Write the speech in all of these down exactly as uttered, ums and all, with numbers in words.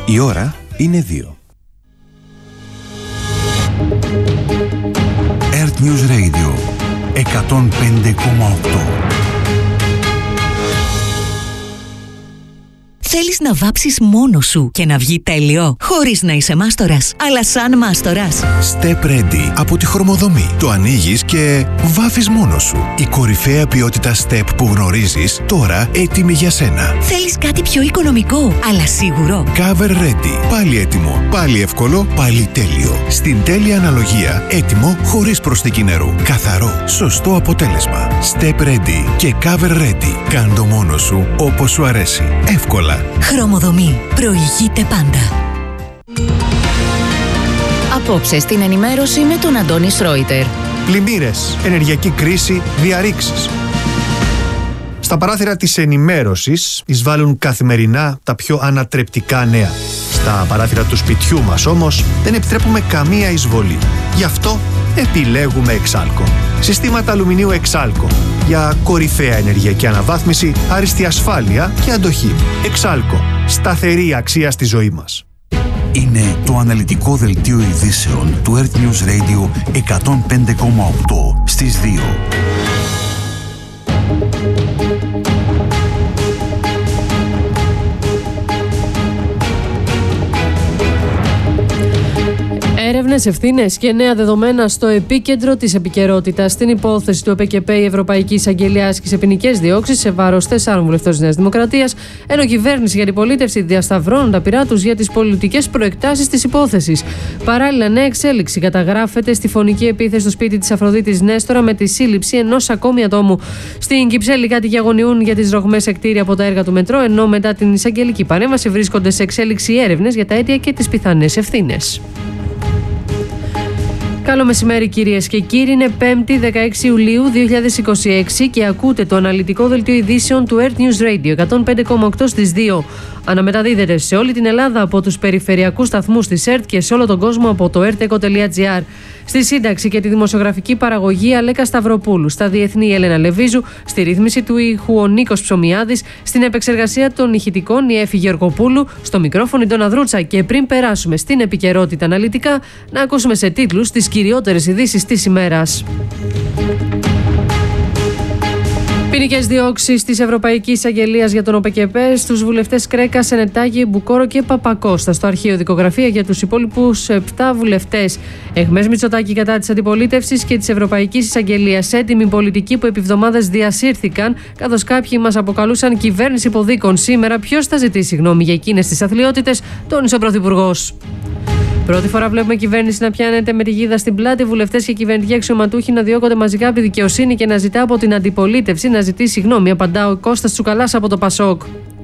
Η ώρα είναι δύο. Earth News Radio εκατόν πέντε κόμμα οκτώ. Θέλεις να βάψεις μόνος σου και να βγει τέλειο, χωρίς να είσαι μάστορας, αλλά σαν μάστορας. Step Ready από τη Χρωμοδομή. Το ανοίγεις και βάφεις μόνος σου. Η κορυφαία ποιότητα Step που γνωρίζεις, τώρα έτοιμη για σένα. Θέλεις κάτι πιο οικονομικό, αλλά σίγουρο. Cover Ready. Πάλι έτοιμο, πάλι εύκολο, πάλι τέλειο. Στην τέλεια αναλογία, έτοιμο χωρίς προσθήκη νερού. Καθαρό, σωστό αποτέλεσμα. Step Ready και Cover Ready. Κάν το μόνος σου όπως σου αρέσει. Εύκολα. Χρωμοδομή. Προηγείται πάντα. Απόψε στην ενημέρωση με τον Αντώνη Σρόιτερ. Πλημμύρες, ενεργειακή κρίση, διαρρήξεις. Στα παράθυρα της ενημέρωσης εισβάλλουν καθημερινά τα πιο ανατρεπτικά νέα. Στα παράθυρα του σπιτιού μας όμως δεν επιτρέπουμε καμία εισβολή. Γι' αυτό επιλέγουμε Εξάλκο. Συστήματα αλουμινίου Εξάλκο. Για κορυφαία ενεργειακή αναβάθμιση, άριστη ασφάλεια και αντοχή. Εξάλκο. Σταθερή αξία στη ζωή μας. Είναι το αναλυτικό δελτίο ειδήσεων του Earth News Radio εκατόν πέντε κόμμα οκτώ στις δύο. Έρευνες, ευθύνες και νέα δεδομένα στο επίκεντρο της επικαιρότητας. Στην υπόθεση του ΟΠΕΚΕΠΕ, η Ευρωπαϊκή Εισαγγελία άσκησε ποινικές διώξεις σε βάρος τεσσάρων βουλευτών της Νέας Δημοκρατίας, ενώ η κυβέρνηση για την πολίτευση διασταυρώνουν τα πειρά τους για τις πολιτικές προεκτάσεις της υπόθεσης. Παράλληλα, νέα εξέλιξη καταγράφεται στη φωνική επίθεση στο σπίτι της Αφροδίτης Νέστορα με τη σύλληψη ενός ακόμη ατόμου. Στην Κυψέλη, κάτοικοι αγωνιούν για τις ρογμές σε κτίρια από τα έργα του μετρό, ενώ μετά την εισαγγελική παρέμβαση βρίσκονται σε εξέλιξη έρευνες για τα αίτια και τις πιθανές ευθύνες. Καλό μεσημέρι κυρίες και κύριοι, είναι πέμπτη δεκαέξι Ιουλίου δύο χιλιάδες είκοσι έξι και ακούτε το αναλυτικό δελτίο ειδήσεων του Earth News Radio εκατόν πέντε κόμμα οκτώ στις δύο. Αναμεταδίδεται σε όλη την Ελλάδα από τους περιφερειακούς σταθμούς της ΕΡΤ και σε όλο τον κόσμο από το ερτεκο τελεία τζι άρ. Στη σύνταξη και τη δημοσιογραφική παραγωγή Αλέκα Σταυροπούλου, στα διεθνή Έλενα Λεβίζου, στη ρύθμιση του ήχου ο Νίκος Ψωμιάδης, στην επεξεργασία των ηχητικών η Έφη Γεωργοπούλου, στο μικρόφωνο η Ντόνα Δρούτσα. Και πριν περάσουμε στην επικαιρότητα αναλυτικά, να ακούσουμε σε τίτλους τις κυριότερες ειδήσεις της ημέρας. Ποινικές διώξεις της Ευρωπαϊκής Εισαγγελίας για τον ΟΠΕΚΕΠΕ στους βουλευτές Κρέκα, Σενετάκη, Μπουκόρο και Παπακώστα. Στο αρχείο δικογραφία για τους υπόλοιπους επτά βουλευτές. Εχμές Μητσοτάκη κατά της αντιπολίτευσης και της Ευρωπαϊκής Εισαγγελίας. Έτοιμοι πολιτικοί που επί εβδομάδες διασύρθηκαν, καθώς κάποιοι μας αποκαλούσαν κυβέρνηση υποδίκων. Σήμερα ποιος θα ζητήσει γνώμη για εκείνες τις αθλιότητες, τόνισε ο Πρωθυπουργός. Πρώτη φορά βλέπουμε κυβέρνηση να πιάνεται με τη γίδα στην πλάτη, βουλευτές και κυβερνητικοί αξιωματούχοι να διώκονται μαζικά από τη δικαιοσύνη και να ζητά από την αντιπολίτευση να ζητήσει γνώμη. Απαντά ο Κώστας Τσουκαλάς από το Πασόκ.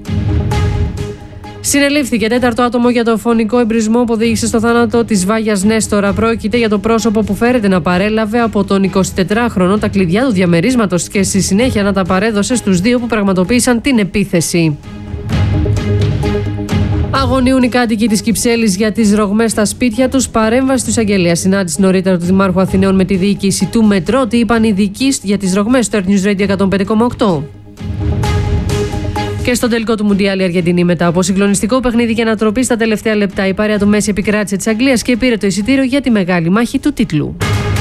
Συνελήφθηκε τέταρτο άτομο για το φωνικό εμπρισμό που οδήγησε στο θάνατο της Βάγιας Νέστορα. Πρόκειται για το πρόσωπο που φέρεται να παρέλαβε από τον εικοσιτετράχρονο τα κλειδιά του διαμερίσματος και στη συνέχεια να τα παρέδωσε στους δύο που πραγματοποίησαν την επίθεση. Αγωνιούν οι κάτοικοι της Κυψέλης για τις ρογμές στα σπίτια τους. Παρέμβαση του εισαγγελέα. Συνάντηση νωρίτερα του Δημάρχου Αθηναίων με τη διοίκηση του Μετρό. Τι είπαν οι ειδικοί για τις ρογμές στο Earth News Radio εκατόν πέντε κόμμα οκτώ. Και στο τελικό του Μουντιάλ η Αργεντινή, μετά από συγκλονιστικό παιχνίδι και ανατροπή στα τελευταία λεπτά, η παρέα του Μέση επικράτησε της Αγγλίας και πήρε το εισιτήριο για τη μεγάλη μάχη του τίτλου.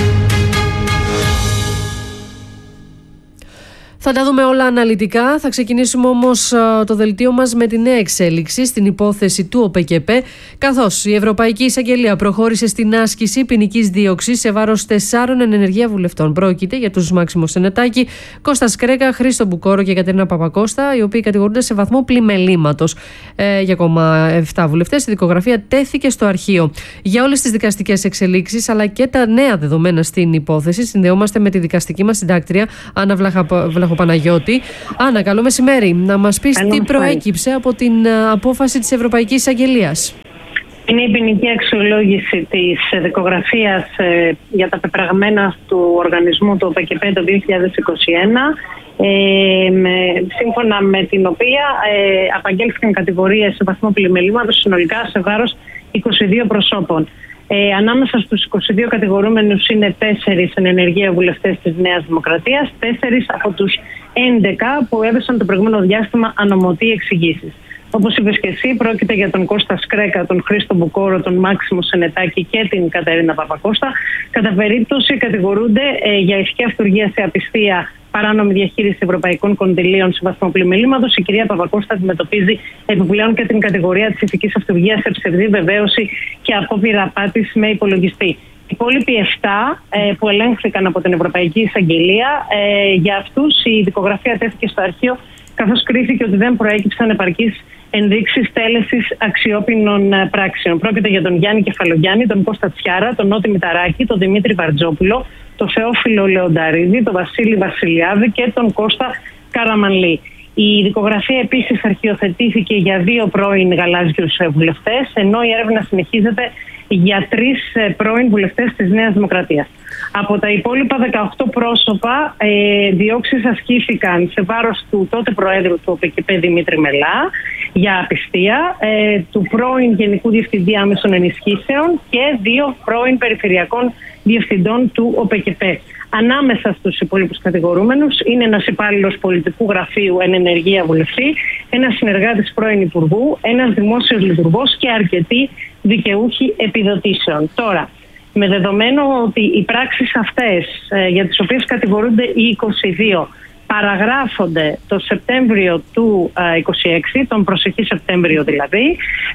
Θα τα δούμε όλα αναλυτικά. Θα ξεκινήσουμε όμως το δελτίο μας με τη νέα εξέλιξη στην υπόθεση του ΟΠΕΚΕΠΕ, καθώς η Ευρωπαϊκή Εισαγγελία προχώρησε στην άσκηση ποινικής δίωξης σε βάρος τεσσάρων ενεργεία βουλευτών. Πρόκειται για τους Μάξιμο Σενετάκη, Κώστας Κρέκα, Χρήστο Μπουκόρο και Κατερίνα Παπακώστα, οι οποίοι κατηγορούνται σε βαθμό πλημελήματος. Ε, για ακόμα επτά βουλευτές η δικογραφία τέθηκε στο αρχείο. Για όλες τις δικαστικές εξελίξεις αλλά και τα νέα δεδομένα στην υπόθεση, συνδεόμαστε με τη δικαστική μας συντάκτρια Άννα Βλαχοπαναγιώτη. Άννα, καλό μεσημέρι. Να μας πεις τι προέκυψε από την απόφαση της Ευρωπαϊκής Εισαγγελίας. Είναι η ποινική αξιολόγηση της δικογραφίας ε, για τα πεπραγμένα του οργανισμού του ΟΠΕΚΕΠΕ το δύο χιλιάδες είκοσι ένα, ε, με, σύμφωνα με την οποία ε, απαγγέλθηκαν κατηγορίες σε βαθμό πλημελήματος συνολικά σε βάρος είκοσι δύο προσώπων. Ε, ανάμεσα στους είκοσι δύο κατηγορούμενους είναι τέσσερις εν ενεργεία βουλευτές της Νέας Δημοκρατίας, τέσσερις από τους έντεκα που έδωσαν το προηγούμενο διάστημα ανωμοτή εξηγήσεις. Όπως είπες και εσύ, πρόκειται για τον Κώστα Σκρέκα, τον Χρήστο Μπουκόρο, τον Μάξιμο Σενετάκη και την Κατερίνα Παπακώστα. Κατά περίπτωση κατηγορούνται ε, για ηθική αυτουργία σε απιστία, παράνομη διαχείριση ευρωπαϊκών κονδυλίων σε βαθμό πλημελήματος. Η κυρία Παπακώστα αντιμετωπίζει επιπλέον και την κατηγορία της ηθικής αυτουργίας σε ψευδή βεβαίωση και απόπειρα απάτης με υπολογιστή. Οι υπόλοιποι επτά ε, που ελέγχθηκαν από την Ευρωπαϊκή Εισαγγελία, ε, για αυτούς η δικογραφία τέθηκε στο αρχείο, καθώς κρίθηκε ότι δεν προέκυψαν επαρκείς ενδείξεις τέλεσης αξιόπινων πράξεων. Πρόκειται για τον Γιάννη Κεφαλογιάννη, τον Κώστα Τσιάρα, τον Νότι Μηταράκη, τον Δημήτρη Βαρτζόπουλο, τον Θεόφιλο Λεονταρίδη, τον Βασίλη Βασιλιάδη και τον Κώστα Καραμανλή. Η δικογραφία επίσης αρχιοθετήθηκε για δύο πρώην γαλάζιους βουλευτές, ενώ η έρευνα συνεχίζεται για τρεις πρώην βουλευτές της Νέας Δημοκρατίας. Από τα υπόλοιπα δεκαοκτώ πρόσωπα, ε, διώξεις ασκήθηκαν σε βάρος του τότε Προέδρου του ΟΠΕΚΕΠΕ Δημήτρη Μελά για απιστία, ε, του πρώην Γενικού Διευθυντή Άμεσων Ενισχύσεων και δύο πρώην Περιφερειακών Διευθυντών του ΟΠΕΚΕΠΕ. Ανάμεσα στους υπόλοιπους κατηγορούμενους είναι ένας υπάλληλος πολιτικού γραφείου εν ενεργεία βουλευτή, ένας συνεργάτης πρώην Υπουργού, ένας δημόσιος λειτουργός και αρκετοί δικαιούχοι επιδοτήσεων. Τώρα, με δεδομένο ότι οι πράξεις αυτές ε, για τις οποίες κατηγορούνται οι είκοσι δύο παραγράφονται το Σεπτέμβριο του ε, είκοσι έξι, τον προσεχή Σεπτέμβριο δηλαδή,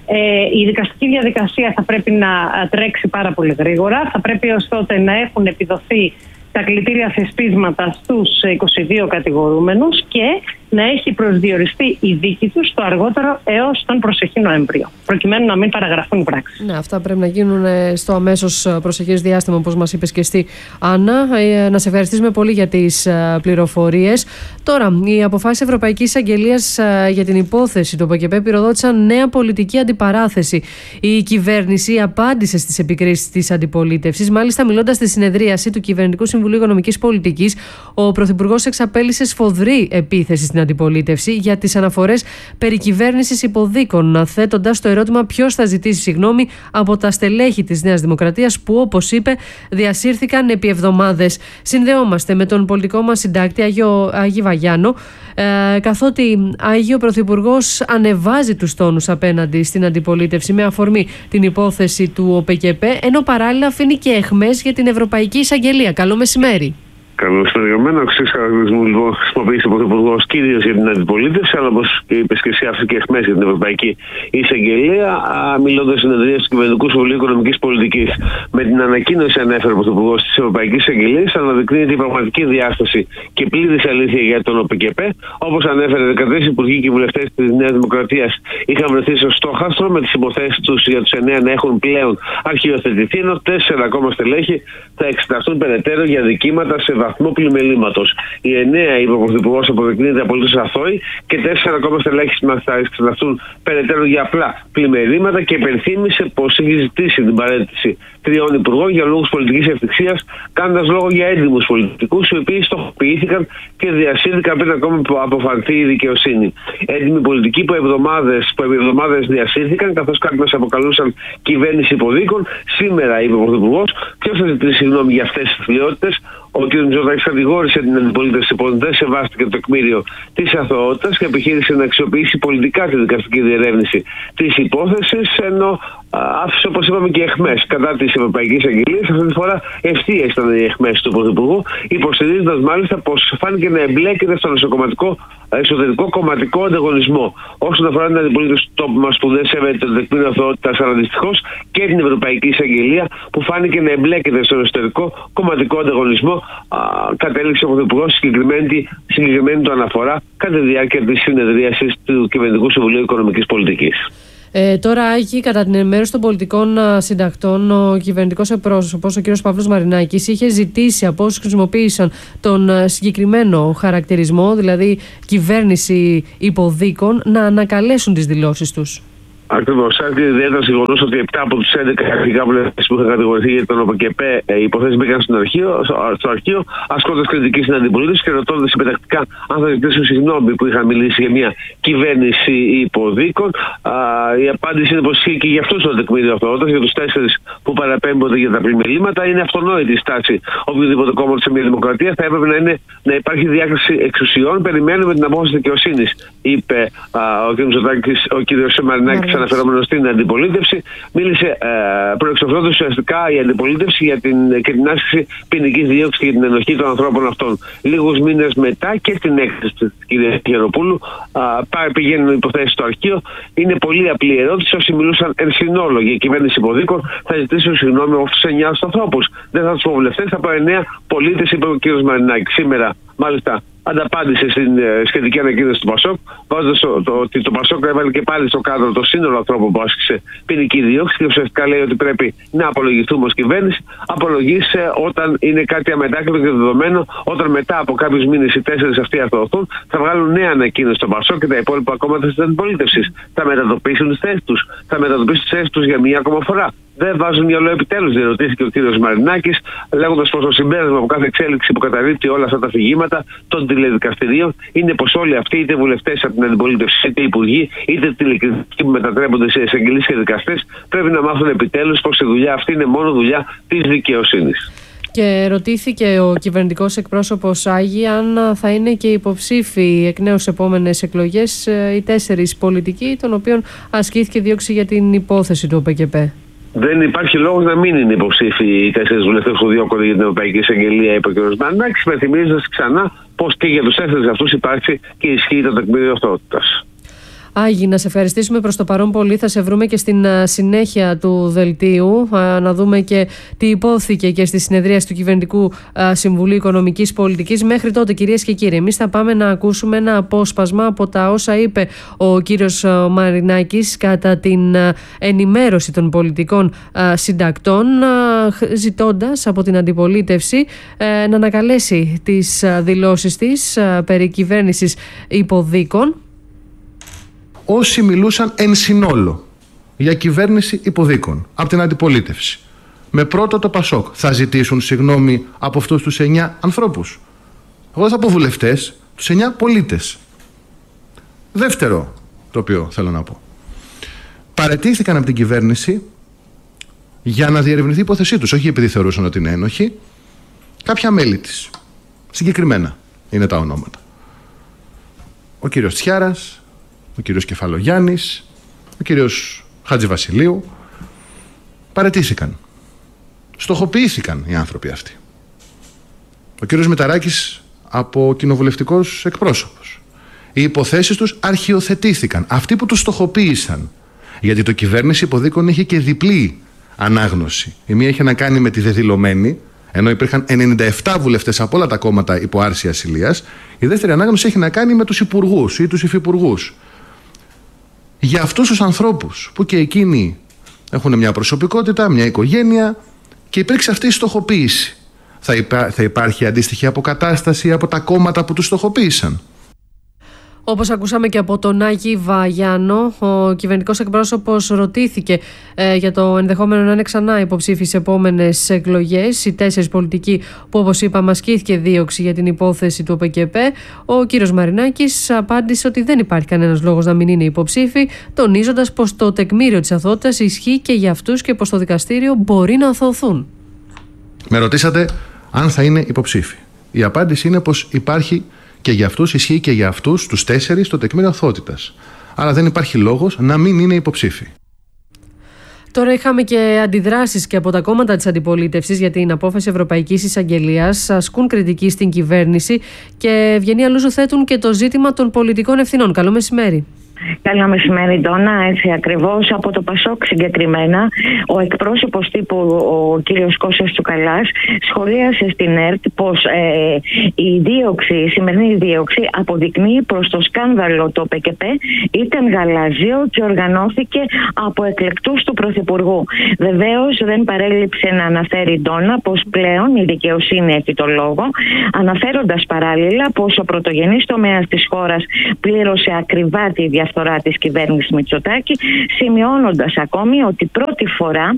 ε, η δικαστική διαδικασία θα πρέπει να τρέξει πάρα πολύ γρήγορα, θα πρέπει ως τότε να έχουν επιδοθεί τα κλητήρια θεσπίσματα στους είκοσι δύο κατηγορούμενους και να έχει προσδιοριστεί η δίκη τους το αργότερο έως τον προσεχή Νοέμβριο, προκειμένου να μην παραγραφούν οι πράξεις. Ναι, αυτά πρέπει να γίνουν στο αμέσως προσεχές διάστημα, όπως μας είπες και εσύ, Άννα. Να σε ευχαριστήσουμε πολύ για τις πληροφορίες. Τώρα, οι αποφάσεις Ευρωπαϊκής Εισαγγελίας για την υπόθεση του ΟΠΕΚΕΠΕ πυροδότησαν νέα πολιτική αντιπαράθεση. Η κυβέρνηση απάντησε στις επικρίσεις της αντιπολίτευσης. Μάλιστα, μιλώντας στη συνεδρίαση του Κυβερνητικού Συμβουλίου Οικονομικής Πολιτικής, ο Πρωθυπουργός εξαπέλυσε σφοδρή επίθεση στην αντιπολίτευση για τις αναφορές περί κυβέρνησης υποδίκων, θέτοντας το ερώτημα ποιος θα ζητήσει συγγνώμη από τα στελέχη της Νέας Δημοκρατίας που, όπως είπε, διασύρθηκαν επί εβδομάδες. Συνδεόμαστε με τον πολιτικό μας συντάκτη Άγιο, Άγη Βαγιάνο, ε, καθότι Άγιο Πρωθυπουργός ανεβάζει τους τόνους απέναντι στην αντιπολίτευση με αφορμή την υπόθεση του ΟΠΕΚΕΠΕ, ενώ παράλληλα αφήνει και αιχμές για την Ευρωπαϊκή Εισαγγελία. Καλό μεσημέρι. Καλωστεριωμένα, αξίες χαρακτηρισμού λοιπόν χρησιμοποιήσει ο Πρωθυπουργός κυρίως για την αντιπολίτευση, αλλά όπως είπες και εσύ, άφησε και αιχμές για την Ευρωπαϊκή Εισαγγελία, μιλώντας στην συνεδρία του Κυβερνητικού Συμβουλίου Οικονομικής Πολιτικής. Με την ανακοίνωση, ανέφερε ο Πρωθυπουργός της Ευρωπαϊκής Εισαγγελίας, αναδεικνύεται η πραγματική διάσταση και πλήρης αλήθεια για τον ΟΠΕΚΕΠΕ. Όπως ανέφερε, δεκατρείς υπουργοί και βουλευτές της Νέας Δημοκρατίας είχαν βρεθεί στο στόχαστρο, με τις υποθέσεις τους για τους εννέα να έχουν πλέον αρχιοθετηθεί, ενώ τέσσερα ακόμα στελέχη θα εξεταστούν περαιτέρω για δικήματα σε βαθμό πλημελήματος. Η εννέα, είπε ο Πρωθυπουργός, αποδεικνύεται απολύτως αθώοι και τέσσερα ακόμα στελέχη θα εξεταστούν περαιτέρω για απλά πλημελήματα και υπενθύμησε πως έχει ζητήσει την παρέτηση τριών υπουργών για λόγους πολιτικής ευτυχίας, κάνοντας λόγο για έντιμους πολιτικούς, οι οποίοι στοχοποιήθηκαν και διασύρθηκαν πριν ακόμα αποφανθεί η δικαιοσύνη. Έντιμοι πολιτικοί που, εβδομάδες, που επί εβδομάδες διασύρθηκαν, καθώς κάποιοι μας αποκαλούσαν κυβέρνηση υποδίκων. Σήμερα, είπε ο Πρωθυπουργός, ποιος θα ζητήσει συγγνώμη για αυτές τις θλιότητες. Ο κ. Μητσοτάκης κατηγόρησε την αντιπολίτευση πως δεν σεβάστηκε το τεκμήριο της αθωότητας και επιχείρησε να αξιοποιήσει πολιτικά τη δικαστική διερεύνηση της υπόθεσης, ενώ άφησε, όπως είπαμε, και αιχμές κατά της Ευρωπαϊκής Αγγελίας. Αυτή τη φορά ευθείες ήταν οι αιχμές του Πρωθυπουργού, υποστηρίζοντας μάλιστα πως φάνηκε να εμπλέκεται στον εσωκομματικό, εσωτερικό κομματικό ανταγωνισμό. Όσον αφορά την αντιπολίτευση του τόπου μας που δεν σέβεται το τεκμήριο αθωότητας, αλλά δυστυχώς και την Ευρωπαϊκή Εισαγγελία που φάνηκε να εμπλέκεται στον εσωτερικό κομματικό ανταγωνισμό, α, κατέληξε ο Πρωθυπουργός συγκεκριμένη, συγκεκριμένη του αναφορά κατά τη διάρκεια της συνεδρίασης του Κυβερνητικού Συμβουλίου Οικονομικής Πολιτικής. Ε, τώρα, Άκη, κατά την ενημέρωση των πολιτικών συντακτών, ο κυβερνητικός εκπρόσωπος, ο κ. Παύλος Μαρινάκης, είχε ζητήσει από όσους χρησιμοποίησαν τον συγκεκριμένο χαρακτηρισμό, δηλαδή κυβέρνηση υποδίκων, να ανακαλέσουν τις δηλώσεις τους. Ακριβώς. Άρχισε ιδιαίτερα γεγονός ότι επτά από τους έντεκα αρχικά βουλευτές που είχαν κατηγορηθεί για τον ΟΠΚΕΠΕ οι υποθέσεις μπήκαν στο αρχείο, στο αρχείο ασκώντας κριτική στην αντιπολίτευση και ρωτώντας επιτακτικά αν θα ζητήσουν συγγνώμη που είχαν μιλήσει για μια κυβέρνηση υποδίκων. Η απάντηση είναι πως ισχύει και για αυτούς το τεκμήριο αυτό. Για τους τέσσερις που παραπέμπονται για τα πλημελήματα, είναι αυτονόητη η στάση οποιοδήποτε κόμματο σε μια δημοκρατία. Θα έπρεπε να, είναι, να υπάρχει διάκριση εξουσιών. Περιμένουμε την απόφαση δικαιοσύνης, είπε α, ο κ. Μητσοτάκης, ο κ. Μαρινάκης, αναφερόμενος στην αντιπολίτευση. Μίλησε ε, προεξοφλώντας ουσιαστικά η αντιπολίτευση για την, και την άσκηση ποινικής δίωξης και την ενοχή των ανθρώπων αυτών. Λίγους μήνες μετά και στην έκθεση της κ. Γεροπούλου πηγαίνουν υποθέσεις στο αρχείο. Είναι πολύ απλή ερώτηση. Όσοι μιλούσαν εν συνόλο για κυβέρνηση υποδίκων θα ζητήσουν συγγνώμη από αυτούς τους εννιά ανθρώπους. Δεν θα τους πω βουλευτές, θα πω εννέα πολίτες, είπε ο κ. Μαρινάκης. Σήμερα, μάλιστα, ανταπάντησε στην σχετική ανακοίνωση του Πασόκ, βάζοντας ότι το, το Πασόκ έβαλε και πάλι στο κάδρο το σύνολο ανθρώπων που άσκησε ποινική δίωξη και ουσιαστικά λέει ότι πρέπει να απολογηθούμε ως κυβέρνηση. Απολογήσε όταν είναι κάτι αμετάκλητο και δεδομένο, όταν μετά από κάποιους μήνες οι τέσσερις αυτοί αθωωωθούν, θα βγάλουν νέα ανακοίνωση στο Πασόκ και τα υπόλοιπα κόμματα της αντιπολίτευσης. Θα μετατοπίσουν τις θέσεις τους, θα μετατοπίσουν τις θέσεις τους για μία ακόμα φορά. Δεν βάζουν μυαλό επιτέλους, διερωτήθηκε ο κ. Μαρινάκης, λέγοντας πως το συμπέρασμα από κάθε εξέλιξη που καταρρίπτει όλα αυτά τα αφηγήματα των τηλεδικαστηρίων είναι πως όλοι αυτοί, είτε βουλευτές από την αντιπολίτευση, είτε υπουργοί, είτε τηλεκριτικοί που μετατρέπονται σε εισαγγελείς και δικαστές, πρέπει να μάθουν επιτέλους πως η δουλειά αυτή είναι μόνο δουλειά της δικαιοσύνης. Και ρωτήθηκε ο κυβερνητικός εκπρόσωπος Άγη αν θα είναι και υποψήφοι εκ νέου επόμενες εκλογές οι τέσσερις πολιτικοί, των οποίων ασκήθηκε δίωξη για την υπόθεση του ΟΠΚΕΠΕ. Δεν υπάρχει λόγος να μην είναι υποψήφοι οι τέσσερις βουλευτές που διώκονται για την Ευρωπαϊκή Εισαγγελία, είπε ο κ. Μαρινάκης, υπενθυμίζοντας ξανά πως και για τους τέσσερις αυτούς υπάρχει και ισχύει το τεκμήριο αυτότητας. Άγη, να σε ευχαριστήσουμε προς το παρόν πολύ. Θα σε βρούμε και στην συνέχεια του δελτίου, να δούμε και τι υπόθηκε και στη συνεδρίαση του Κυβερνητικού Συμβουλίου Οικονομικής Πολιτικής. Μέχρι τότε, κυρίες και κύριοι, εμείς θα πάμε να ακούσουμε ένα απόσπασμα από τα όσα είπε ο κύριος Μαρινάκης κατά την ενημέρωση των πολιτικών συντακτών, ζητώντας από την αντιπολίτευση να ανακαλέσει τις δηλώσεις της περί κυβέρνησης υποδίκων. Όσοι μιλούσαν εν συνόλο για κυβέρνηση υποδίκων από την αντιπολίτευση, με πρώτο το Πασόκ, θα ζητήσουν συγγνώμη από αυτούς τους εννιά ανθρώπους. Εγώ θα πω βουλευτές, τους εννιά πολίτες. Δεύτερο, το οποίο θέλω να πω. Παραιτήθηκαν από την κυβέρνηση για να διερευνηθεί η υπόθεσή τους, όχι επειδή θεωρούσαν ότι είναι ένοχοι, κάποια μέλη της. Συγκεκριμένα είναι τα ονόματα. Ο κύριος Τσιάρας, ο κύριος Κεφαλογιάννης, ο κύριος Χατζηβασιλείου. Παραιτήθηκαν. Στοχοποιήθηκαν οι άνθρωποι αυτοί. Ο κύριος Μηταράκης από κοινοβουλευτικός εκπρόσωπος. Οι υποθέσεις τους αρχιοθετήθηκαν. Αυτοί που τους στοχοποίησαν. Γιατί το κυβέρνηση υποδίκων είχε και διπλή ανάγνωση. Η μία είχε να κάνει με τη δεδηλωμένη, ενώ υπήρχαν ενενήντα επτά βουλευτές από όλα τα κόμματα υπό άρση ασυλίας. Η δεύτερη ανάγνωση έχει να κάνει με τους υπουργούς ή τους υφυπουργούς. Για αυτούς τους ανθρώπους που και εκείνοι έχουν μια προσωπικότητα, μια οικογένεια και υπήρξε αυτή η στοχοποίηση. Θα, υπά, θα υπάρχει αντίστοιχη αποκατάσταση από τα κόμματα που τους στοχοποίησαν. Όπως ακούσαμε και από τον Άγη Βαγιάνο, ο κυβερνητικός εκπρόσωπος ρωτήθηκε ε, για το ενδεχόμενο να είναι ξανά υποψήφοι σε επόμενες εκλογές. Οι τέσσερις πολιτικοί που, όπως είπαμε, ασκήθηκε δίωξη για την υπόθεση του ΟΠΚΕΠΕ. Ο κύριος Μαρινάκης απάντησε ότι δεν υπάρχει κανένας λόγος να μην είναι υποψήφοι, τονίζοντας πως το τεκμήριο της αθωότητας ισχύει και για αυτούς και πως το δικαστήριο μπορεί να αθωωθούν. Με ρωτήσατε αν θα είναι υποψήφοι. Η απάντηση είναι πως υπάρχει. Και για αυτούς ισχύει και για αυτούς τους τέσσερις το τεκμήριο αθωότητας. Άρα δεν υπάρχει λόγος να μην είναι υποψήφοι. Τώρα είχαμε και αντιδράσεις και από τα κόμματα της αντιπολίτευσης για την απόφαση Ευρωπαϊκής Εισαγγελίας. Ασκούν κριτική στην κυβέρνηση και Ευγενία Λούζου θέτουν και το ζήτημα των πολιτικών ευθυνών. Καλό μεσημέρι. Καλό μεσημέρι, Ντόνα. Έτσι ακριβώς, από το Πασόκ συγκεκριμένα, ο εκπρόσωπος τύπου, ο κύριος Κώστας Τσουκαλάς, σχολίασε στην ΕΡΤ πως ε, η δίωξη, η σημερινή δίωξη αποδεικνύει προς το σκάνδαλο το ΟΠΚΕΠΕ ήταν γαλαζίο και οργανώθηκε από εκλεκτούς του Πρωθυπουργού. Βεβαίως δεν παρέλειψε να αναφέρει, Ντόνα, πως πλέον η δικαιοσύνη έχει το λόγο, αναφέροντας παράλληλα πως ο πρωτογενής τομέας της χώρας πλήρωσε ακριβά τη διαφθορά διαφθορά της κυβέρνησης Μητσοτάκη, σημειώνοντας ακόμη ότι πρώτη φορά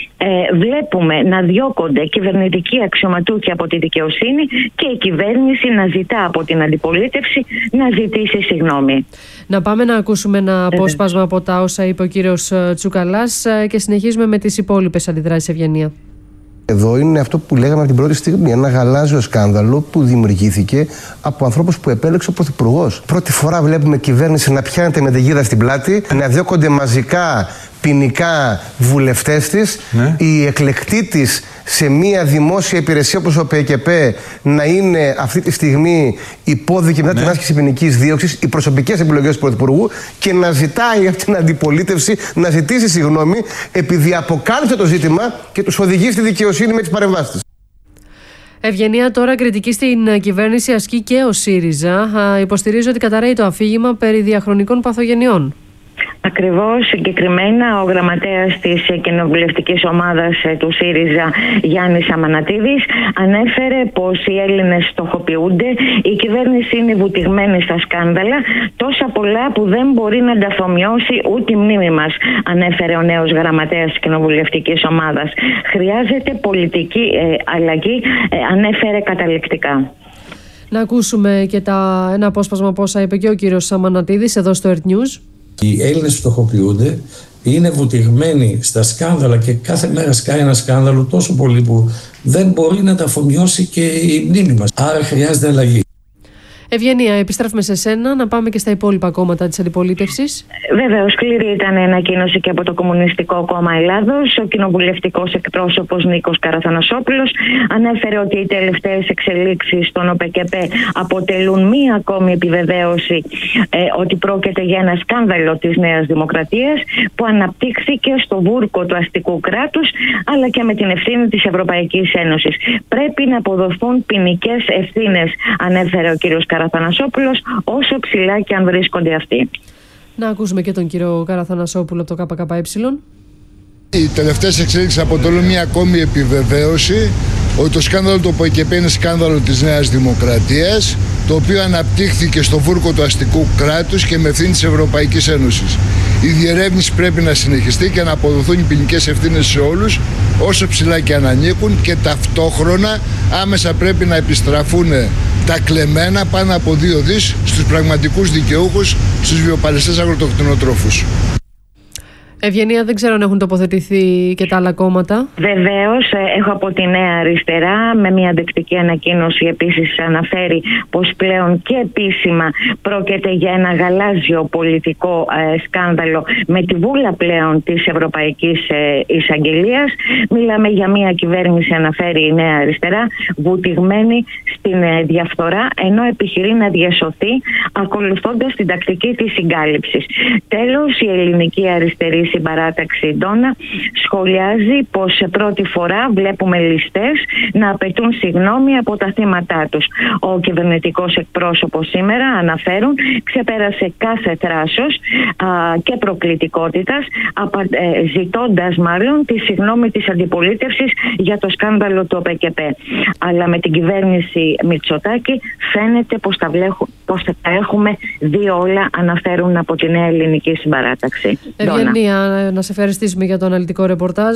ε, βλέπουμε να διώκονται κυβερνητικοί αξιωματούχοι από τη δικαιοσύνη και η κυβέρνηση να ζητά από την αντιπολίτευση να ζητήσει συγγνώμη. Να πάμε να ακούσουμε ένα απόσπασμα από τα όσα είπε ο κύριος Τσουκαλάς και συνεχίζουμε με τις υπόλοιπες αντιδράσεις, Ευγενία. Εδώ είναι αυτό που λέγαμε από την πρώτη στιγμή. Ένα γαλάζιο σκάνδαλο που δημιουργήθηκε από ανθρώπους που επέλεξε ο Πρωθυπουργός. Πρώτη φορά βλέπουμε κυβέρνηση να πιάνεται με την γίδα στην πλάτη, να διώκονται μαζικά ποινικά βουλευτές της, ναι. η εκλεκτή της σε μια δημόσια υπηρεσία όπως ο ΠΚΠ να είναι αυτή τη στιγμή υπόδικη μετά ναι. την άσκηση ποινικής δίωξης, οι προσωπικές επιλογές του Πρωθυπουργού, και να ζητάει από την αντιπολίτευση να ζητήσει συγγνώμη επειδή αποκάλυψε το ζήτημα και τους οδηγεί στη δικαιοσύνη με τις παρεμβάσεις της. Ευγενία, τώρα κριτική στην κυβέρνηση ασκεί και ο ΣΥΡΙΖΑ. Υποστηρίζει ότι καταρρέει το αφήγημα περί διαχρονικών παθογενειών. Ακριβώς, συγκεκριμένα ο γραμματέας της κοινοβουλευτικής ομάδας του ΣΥΡΙΖΑ, Γιάννης Αμανατίδης, ανέφερε πως οι Έλληνες στοχοποιούνται, η κυβέρνηση είναι βουτυγμένη στα σκάνδαλα, τόσα πολλά που δεν μπορεί να τα αφομοιώσει ούτε η μνήμη μας, ανέφερε ο νέος γραμματέας της κοινοβουλευτικής ομάδας. Χρειάζεται πολιτική ε, αλλαγή, ε, ανέφερε καταληκτικά. Να ακούσουμε και τα, ένα απόσπασμα από όσα είπε και ο κύριος Αμανατίδης εδώ στο Earth News. Οι Έλληνες φτωχοποιούνται, είναι βουτυγμένοι στα σκάνδαλα και κάθε μέρα σκάει ένα σκάνδαλο τόσο πολύ που δεν μπορεί να τα αφομοιώσει και η μνήμη μας. Άρα χρειάζεται αλλαγή. Ευγενία, επιστρέφουμε σε σένα να πάμε και στα υπόλοιπα κόμματα της αντιπολίτευσης. Βεβαίως, σκληρή ήταν η ανακοίνωση και από το Κομμουνιστικό Κόμμα Ελλάδος. Ο κοινοβουλευτικός εκπρόσωπος Νίκος Καραθανασόπουλος ανέφερε ότι οι τελευταίες εξελίξεις στον ΟΠΚΠ αποτελούν μία ακόμη επιβεβαίωση ε, ότι πρόκειται για ένα σκάνδαλο της Νέας Δημοκρατίας που αναπτύχθηκε στο βούρκο του αστικού κράτους, αλλά και με την ευθύνη της Ευρωπαϊκής Ένωσης. Πρέπει να αποδοθούν ποινικές ευθύνες, ανέφερε ο κ. Καραθανασόπουλος. Καραθανασόπουλος, όσο ψηλά και αν βρίσκονται αυτοί. Να ακούσουμε και τον κύριο Καραθανασόπουλο από το ΚΚΕ. Οι τελευταίες εξέλιξεις αποτελούν μια ακόμη επιβεβαίωση ότι το σκάνδαλο του ΟΠΚΠ είναι σκάνδαλο της Νέας Δημοκρατίας, το οποίο αναπτύχθηκε στο βούρκο του αστικού κράτους και με ευθύνη της Ευρωπαϊκής Ένωσης. Η διερεύνηση πρέπει να συνεχιστεί και να αποδοθούν οι ποινικές ευθύνες σε όλους, όσο ψηλά και αν ανήκουν, και ταυτόχρονα άμεσα πρέπει να επιστραφούν τα κλεμμένα πάνω από δύο δις στους πραγματικούς δικαιούχους, στους βιοπαλαιστές αγροτοκτηνοτρόφους. Ευγενία, δεν ξέρω αν έχουν τοποθετηθεί και τα άλλα κόμματα. Βεβαίως, έχω από τη Νέα Αριστερά με μια αντεκτική ανακοίνωση επίσης αναφέρει πως πλέον και επίσημα πρόκειται για ένα γαλάζιο πολιτικό ε, σκάνδαλο με τη βούλα πλέον της Ευρωπαϊκής ε, Εισαγγελίας. Μιλάμε για μια κυβέρνηση, αναφέρει η Νέα Αριστερά, βουτυγμένη στην ε, διαφθορά, ενώ επιχειρεί να διασωθεί ακολουθώντας την τακτική της συγκάλυψης. Τέλος, η ελληνική αριστερή συμπαράταξη Ντόνα σχολιάζει πως σε πρώτη φορά βλέπουμε ληστές να απαιτούν συγγνώμη από τα θύματά τους. Ο κυβερνητικός εκπρόσωπος σήμερα, αναφέρουν, ξεπέρασε κάθε θράσος α, και προκλητικότητας, απα, ε, ζητώντας μάλλον τη συγγνώμη της αντιπολίτευσης για το σκάνδαλο του ΟΠΚΠ. Αλλά με την κυβέρνηση Μητσοτάκη φαίνεται πως τα, βλέχου, πως τα έχουμε δει όλα, αναφέρουν από τη Νέα Ελληνική Συμπαράταξη. Ευγενία, να σε ευχαριστήσουμε για το αναλυτικό ρεπορτάζ.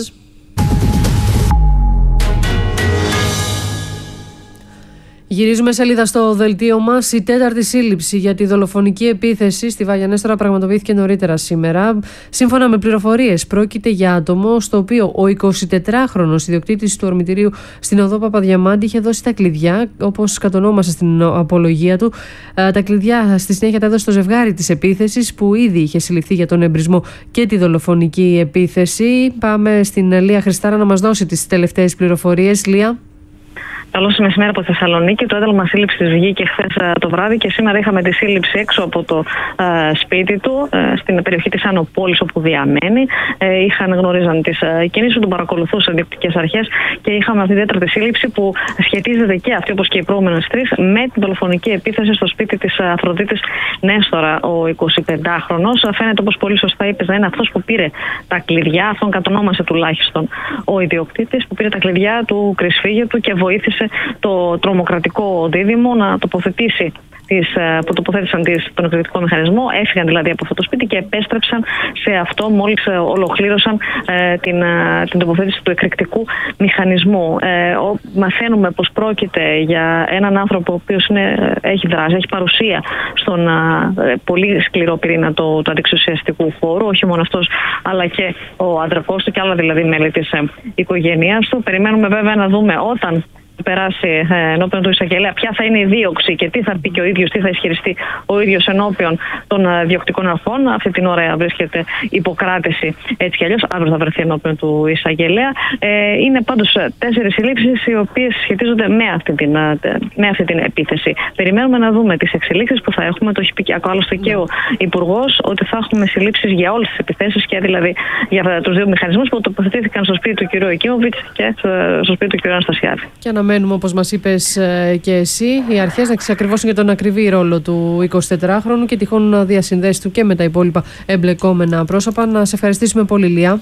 Γυρίζουμε σελίδα στο δελτίο μας. Η τέταρτη σύλληψη για τη δολοφονική επίθεση στη Βαγιανέστορα πραγματοποιήθηκε νωρίτερα σήμερα. Σύμφωνα με πληροφορίες, πρόκειται για άτομο στο οποίο ο εικοσιτετράχρονος ιδιοκτήτης του ορμητηρίου στην οδό Παπαδιαμάντη είχε δώσει τα κλειδιά, όπως κατονόμασε στην απολογία του. Τα κλειδιά στη συνέχεια τα έδωσε στο ζευγάρι της επίθεσης, που ήδη είχε συλληφθεί για τον εμπρισμό και τη δολοφονική επίθεση. Πάμε στην Λία Χριστάρα να μας δώσει τις τελευταίες πληροφορίες. Λία. Καλώς μεσημέρι από Θεσσαλονίκη. Το ένταλμα σύλληψης βγήκε χθες το βράδυ και σήμερα είχαμε τη σύλληψη έξω από το ε, σπίτι του, ε, στην περιοχή της Άνω Πόλης όπου διαμένει. Ε, είχαν γνωρίζαν τις ε, κινήσεις του, τον παρακολουθούσαν οι διοκτικές αρχές και είχαμε αυτή τη τέταρτη σύλληψη που σχετίζεται και αυτή, όπως και οι προηγούμενες τρεις, με την δολοφονική επίθεση στο σπίτι της Αφροδίτης Νέστορα. Ο εικοσιπεντάχρονος φαίνεται, όπως πολύ σωστά είπες, να είναι αυτός που πήρε τα κλειδιά, αυτόν κατονόμασε τουλάχιστον ο ιδιοκτήτης, που πήρε τα κλειδιά του κρυσφύγιου του και βοήθησε αποφάσισε το τρομοκρατικό δίδυμο να τοποθετήσει τις, που τοποθέτησαν τις, τον εκρηκτικό μηχανισμό, έφυγαν δηλαδή από αυτό το σπίτι και επέστρεψαν σε αυτό μόλις ολοκλήρωσαν ε, την, την τοποθέτηση του εκρηκτικού μηχανισμού. Ε, ο, μαθαίνουμε πως πρόκειται για έναν άνθρωπο ο οποίος είναι, έχει δράσει, έχει παρουσία στον ε, πολύ σκληρό πυρήνα του, του αντιξουσιαστικού χώρου, όχι μόνο αυτός αλλά και ο άντρακός του και άλλα δηλαδή μέλη της ε, οικογένειας του. Περιμένουμε βέβαια να δούμε όταν περάσει ε, ενώπιον του εισαγγελέα ποια θα είναι η δίωξη και τι θα πει και ο ίδιος, τι θα ισχυριστεί ο ίδιος ενώπιον των ε, διοκτικών αρχών. Αυτή την ώρα βρίσκεται υποκράτηση έτσι κι αλλιώς, αύριο θα βρεθεί ενώπιον του εισαγγελέα. Ε, είναι πάντως τέσσερις συλλήψεις οι οποίες σχετίζονται με αυτή, την, με αυτή την επίθεση. Περιμένουμε να δούμε τις εξελίξεις που θα έχουμε. Το έχει πει άλλωστε και ο Υπουργός ότι θα έχουμε συλλήψεις για όλες τις επιθέσεις και δηλαδή για τους δύο μηχανισμούς που τοποθετήθηκαν στο σπίτι του κ. Εκίμοβιτς και στο σπίτι του κ. Αναστασιάδη. Και αναμένουμε, όπως μας είπες και εσύ, οι αρχές να εξακριβώσουν για τον ακριβή ρόλο του εικοσιτετράχρονου και τυχόν διασυνδέσει του και με τα υπόλοιπα εμπλεκόμενα πρόσωπα. Να σε ευχαριστήσουμε πολύ, Λία.